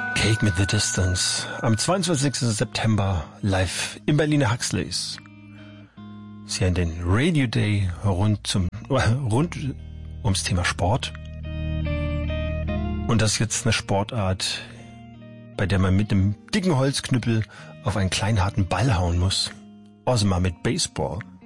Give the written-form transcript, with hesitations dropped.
Cake with the Distance am 22. September live im Berliner Huxleys. Sie haben den Radio Day rund ums Thema Sport. Und das ist jetzt eine Sportart, bei der man mit einem dicken Holzknüppel auf einen kleinen harten Ball hauen muss. Also mal mit Baseball.